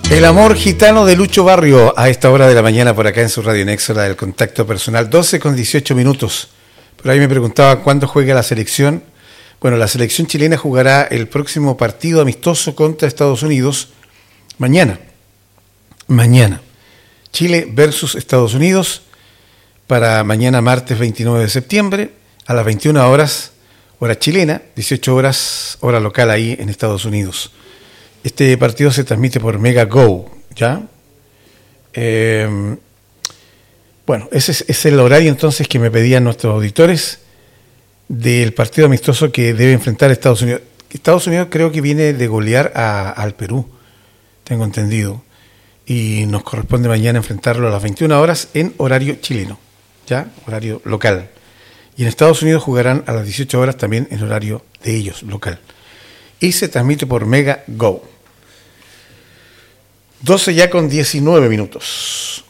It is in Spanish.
El amor gitano de Lucho Barrio a esta hora de la mañana por acá en su Radio Nexo, la del contacto personal, 12:18. Por ahí me preguntaba cuándo juega la selección. Bueno, la selección chilena jugará el próximo partido amistoso contra Estados Unidos mañana. Mañana. Chile versus Estados Unidos para mañana martes 29 de septiembre a las 21 horas, hora chilena, 18 horas, hora local ahí en Estados Unidos. Este partido se transmite por Mega Go, ¿ya? Bueno, ese es el horario entonces que me pedían nuestros auditores del partido amistoso que debe enfrentar Estados Unidos. Estados Unidos creo que viene de golear al Perú, tengo entendido. Y nos corresponde mañana enfrentarlo a las 21 horas en horario chileno, ¿ya? Horario local. Y en Estados Unidos jugarán a las 18 horas también en horario de ellos, local. Y se transmite por Mega Go. 12:19.